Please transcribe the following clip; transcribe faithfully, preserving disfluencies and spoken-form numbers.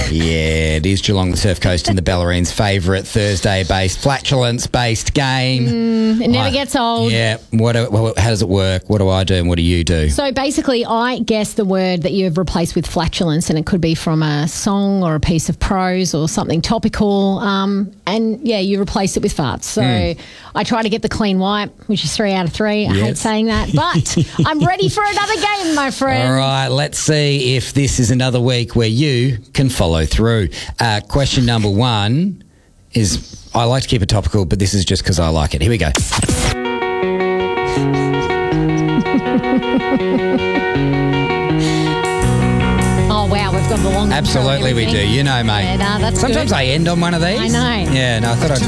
Yeah, it is Geelong, the Surf Coast, and the Ballerine's favourite Thursday-based, flatulence-based game. Mm, it never I, gets old. Yeah. What? do- How does it work? What do I do and what do you do? So basically, I guess the word that you've replaced with flatulence, and it could be from a song or a piece of prose or something topical. Um, and yeah, you replace it with farts. So Mm. I try to get the clean wipe, which is three out of three. I hate Yes. saying that, but I'm ready for another game, my friend. All right, let's see if this is another week where you can follow through. Uh, question number one is, I like to keep it topical, but this is just because I like it. Here we go. Oh, wow, we've got the long Absolutely we do. You know, mate. Yeah, no, that's Sometimes good. I end on one of these. I know. Yeah, no, I thought I'd